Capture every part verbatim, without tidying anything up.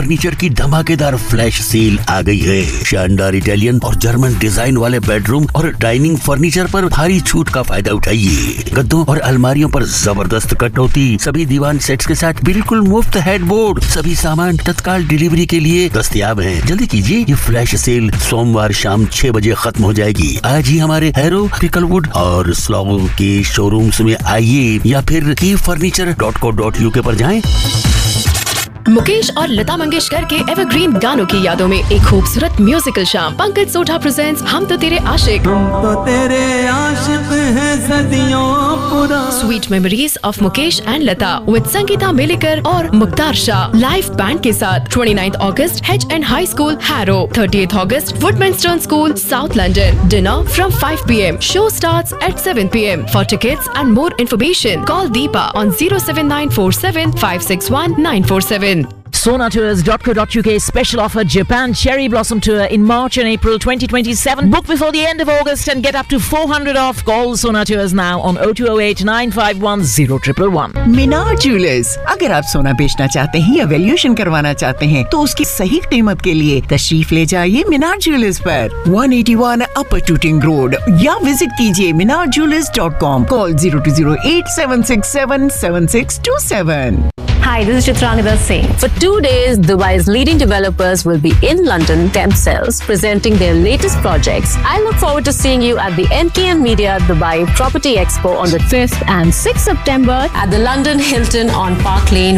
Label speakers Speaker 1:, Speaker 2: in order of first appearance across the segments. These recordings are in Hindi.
Speaker 1: फर्नीचर की धमाकेदार फ्लैश सेल आ गई है। शानदार इटालियन और जर्मन डिजाइन वाले बेडरूम और डाइनिंग फर्नीचर पर भारी छूट का फायदा उठाइए। गद्दों और अलमारियों पर जबरदस्त कटौती, सभी दीवान सेट्स के साथ बिल्कुल मुफ्त हेडबोर्ड। सभी सामान तत्काल डिलीवरी के लिए दस्तयाब हैं। जल्दी कीजिए, ये फ्लैश सेल सोमवार शाम छह बजे खत्म हो जाएगी। आज ही हमारे हैरो, क्रिकलवुड और स्लॉगो के शोरूम्स में आइए या फिर की furniture dot co dot UK पर जाएं।
Speaker 2: मुकेश और लता मंगेशकर के एवरग्रीन गानों की यादों में एक खूबसूरत म्यूजिकल शाम। पंकज सोढ़ा प्रेजेंट्स हम तो तेरे आशिक।
Speaker 3: हम तो तेरे आशिक हैं सदियों पुरा।
Speaker 2: Sweet memories of Mukesh and Lata with Sangeeta मेलेकर और मुख्तार शाह लाइव बैंड के साथ। उनतीस अगस्त H N high school harrow, thirtieth August वुडमेंस्टर्न school south London. Dinner from five p m Show starts at seven p m For tickets and more information, call Deepa on zero seven nine four seven five six one nine four seven.
Speaker 4: Sona Tours dot co dot uk special offer Japan Cherry Blossom Tour in March and April twenty twenty-seven. Book before the end of August and get up to four hundred off. Call Sona Tours now on oh two oh eight nine five one oh one one one.
Speaker 5: Minar jewellers, अगर आप सोना बेचना चाहते हैं या वैल्यूएशन करवाना चाहते हैं तो उसकी सही कीमत के लिए तशरीफ ले जाइए मीनार ज्वेलर्स पर एक सौ इक्यासी अपर टूटिंग रोड या विजिट कीजिए मीनार jewellers dot com. Call zero two zero eight seven six seven seven six two seven.
Speaker 6: Hi, this is Chitrangada Singh. For two days, Dubai's leading developers will be in London themselves presenting their latest projects. I look forward to seeing you at the M K M Media Dubai Property Expo on the fifth and sixth September at the London Hilton on Park Lane.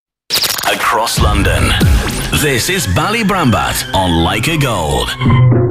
Speaker 7: Across London, this is Bally Brambat on Leica Gold.